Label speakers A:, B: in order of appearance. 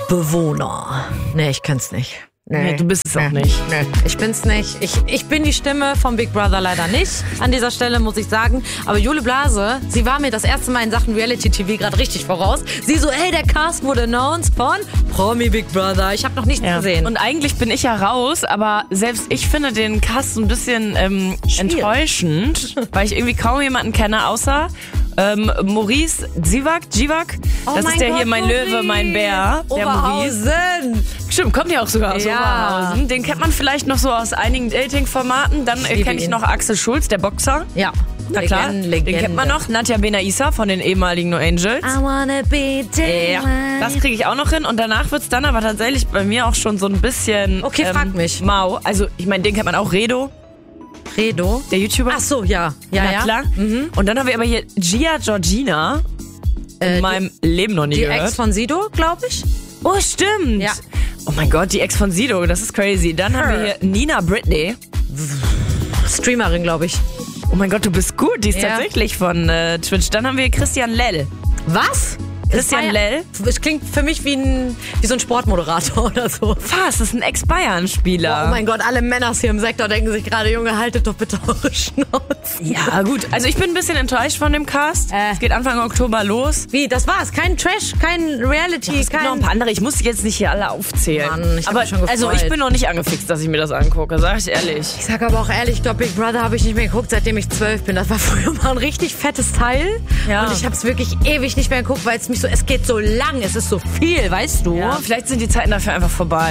A: Bewohner. Nee, ich kann's nicht.
B: Nee, du bist es auch nicht.
A: Nee, ich bin's nicht. Ich bin die Stimme vom Big Brother leider nicht. An dieser Stelle muss ich sagen. Aber Jule Blase, sie war mir das erste Mal in Sachen Reality-TV gerade richtig voraus. Sie so, ey, der Cast wurde announced von Promi Big Brother. Ich habe noch nichts gesehen.
B: Und eigentlich bin ich ja raus, aber selbst ich finde den Cast ein bisschen enttäuschend, weil ich irgendwie kaum jemanden kenne, außer Maurice Givac. Das ist der hier, mein Löwe, mein Bär. Der Maurice.
A: Oberhausen.
B: Stimmt, kommt ja auch sogar aus Oberhausen. Den kennt man vielleicht noch so aus einigen Dating-Formaten. Dann kenne ich noch Axel Schulz, der Boxer.
A: Ja.
B: Na klar, den kennt man noch. Nadja Benaissa von den ehemaligen No Angels.
A: I wanna be daylight.
B: Das kriege ich auch noch hin. Und danach wird's dann aber tatsächlich bei mir auch schon so ein bisschen
A: Okay, frag mich.
B: mau. Also ich meine, den kennt man auch, Redo, der YouTuber.
A: Ach so, ja.
B: Na klar. Und dann haben wir aber hier Gia Georgina. In meinem Leben noch nie
A: Die
B: gehört.
A: Ex von Sido, glaube ich.
B: Oh, stimmt.
A: Ja.
B: Oh mein Gott, die Ex von Sido, das ist crazy. Dann haben wir hier Nina Britney.
A: Streamerin, glaube ich.
B: Oh mein Gott, du bist gut. Die ist tatsächlich von Twitch. Dann haben wir Christian Lell.
A: Was?
B: Christian Lell?
A: Es klingt für mich wie so ein Sportmoderator oder so.
B: Fast, das ist ein Ex-Bayern-Spieler.
A: Oh mein Gott, alle Männers hier im Sektor denken sich gerade, Junge, haltet doch bitte eure Schnauze.
B: Ja, gut. Also ich bin ein bisschen enttäuscht von dem Cast. Es geht Anfang Oktober los.
A: Wie, das war's? Kein Trash, kein Reality,
B: Es gibt noch ein paar andere. Ich muss jetzt nicht hier alle aufzählen.
A: Mann, ich hab
B: aber
A: mich schon gefreut.
B: also ich bin noch nicht angefixt, dass ich mir das angucke, sag ich ehrlich.
A: Ich sag aber auch ehrlich, ich glaube, Big Brother habe ich nicht mehr geguckt, seitdem ich 12 bin. Das war früher mal ein richtig fettes Teil. Ja. Und ich habe es wirklich ewig nicht mehr geguckt, weil es geht so lang, es ist so viel, weißt du?
B: Ja, vielleicht sind die Zeiten dafür einfach vorbei.